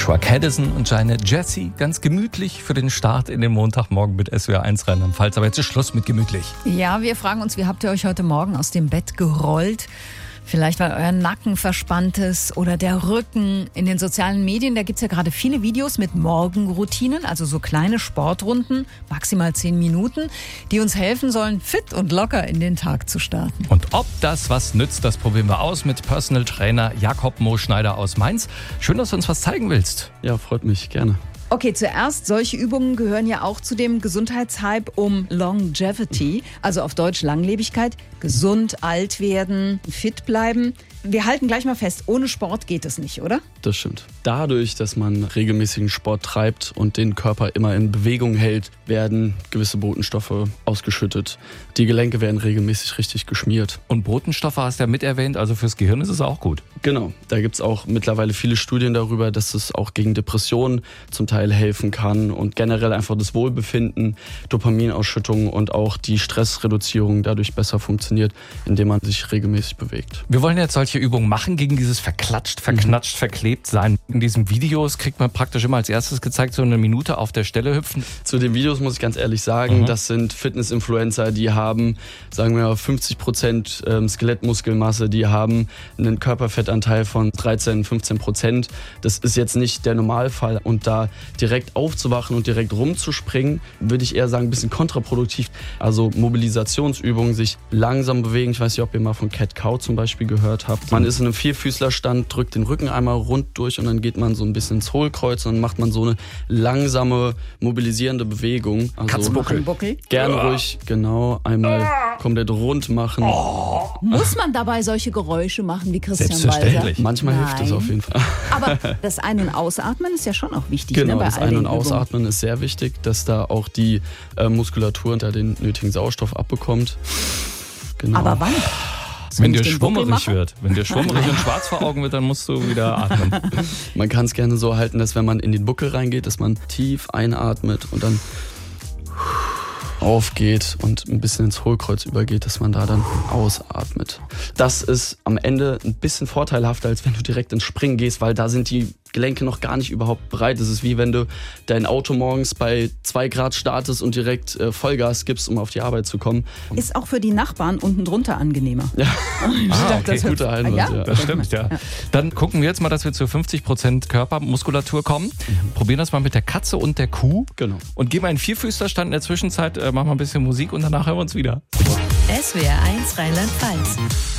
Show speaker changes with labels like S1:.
S1: Joshua Caddison und Janet Jessie. Ganz gemütlich für den Start in den Montagmorgen mit SWR 1 Rheinland-Pfalz. Aber jetzt ist Schluss mit gemütlich.
S2: Ja, wir fragen uns, wie habt ihr euch heute Morgen aus dem Bett gerollt? Vielleicht weil euer Nacken verspannt ist oder der Rücken. In den sozialen Medien, da gibt's ja gerade viele Videos mit Morgenroutinen, also so kleine Sportrunden, maximal 10 Minuten, die uns helfen sollen, fit und locker in den Tag zu starten.
S1: Und ob das was nützt, das probieren wir aus mit Personal Trainer Jakob Moschneider aus Mainz. Schön, dass du uns was zeigen willst.
S3: Ja, freut mich, gerne.
S2: Okay, zuerst, solche Übungen gehören ja auch zu dem Gesundheitshype um Longevity, also auf Deutsch Langlebigkeit, gesund, alt werden, fit bleiben. Wir halten gleich mal fest, ohne Sport geht es nicht, oder?
S3: Das stimmt. Dadurch, dass man regelmäßigen Sport treibt und den Körper immer in Bewegung hält, werden gewisse Botenstoffe ausgeschüttet. Die Gelenke werden regelmäßig richtig geschmiert.
S1: Und Botenstoffe hast du ja mit erwähnt, also fürs Gehirn ist es auch gut.
S3: Genau, da gibt es auch mittlerweile viele Studien darüber, dass es auch gegen Depressionen zum Teil helfen kann und generell einfach das Wohlbefinden, Dopaminausschüttung und auch die Stressreduzierung dadurch besser funktioniert, indem man sich regelmäßig bewegt.
S1: Wir wollen jetzt solche Übungen machen gegen dieses verklatscht, verknatscht, verklebt sein. In diesen Videos kriegt man praktisch immer als erstes gezeigt, so eine Minute auf der Stelle hüpfen.
S3: Zu den Videos muss ich ganz ehrlich sagen, das sind Fitness-Influencer, die haben, sagen wir mal, 50% Skelettmuskelmasse, die haben einen Körperfettanteil von 13-15%. Das ist jetzt nicht der Normalfall. Und da direkt aufzuwachen und direkt rumzuspringen, würde ich eher sagen, ein bisschen kontraproduktiv. Also Mobilisationsübungen, sich langsam bewegen. Ich weiß nicht, ob ihr mal von Cat-Cow zum Beispiel gehört habt. Man ist in einem Vierfüßlerstand, drückt den Rücken einmal rund durch und dann geht man so ein bisschen ins Hohlkreuz und dann macht man so eine langsame, mobilisierende Bewegung. Also
S2: Katzenbuckel.
S3: Gerne ruhig, genau, einmal komplett rund machen.
S2: Muss man dabei solche Geräusche machen wie Christian
S1: Selbstverständlich.
S2: Walser?
S3: Manchmal hilft es auf jeden Fall.
S2: Aber das Ein- und Ausatmen ist ja schon auch wichtig.
S3: Genau,
S2: ne, bei
S3: das
S2: all
S3: Ein-
S2: den
S3: und
S2: Übungen.
S3: Ausatmen ist sehr wichtig, dass da auch die Muskulatur den nötigen Sauerstoff abbekommt. Genau.
S2: Aber wann?
S1: Wenn dir
S2: ich den Buckel
S1: schwummerig
S2: mache?
S1: wird, wenn dir schwummerig und schwarz vor Augen wird, dann musst du wieder atmen.
S3: Man kann es gerne so halten, dass wenn man in den Buckel reingeht, dass man tief einatmet und dann aufgeht und ein bisschen ins Hohlkreuz übergeht, dass man da dann ausatmet. Das ist am Ende ein bisschen vorteilhafter, als wenn du direkt ins Springen gehst, weil da sind die Gelenke noch gar nicht überhaupt bereit. Es ist wie wenn du dein Auto morgens bei 2 Grad startest und direkt Vollgas gibst, um auf die Arbeit zu kommen.
S2: Ist auch für die Nachbarn unten drunter angenehmer.
S3: Ja,
S1: Okay,
S3: guter Einwand. Ja.
S1: Das stimmt, ja. Dann gucken wir jetzt mal, dass wir zu 50% Körpermuskulatur kommen. Probieren das mal mit der Katze und der Kuh.
S3: Genau.
S1: Und gehen mal in Vierfüßlerstand. In der Zwischenzeit machen wir ein bisschen Musik und danach hören wir uns wieder.
S4: SWR 1 Rheinland-Pfalz.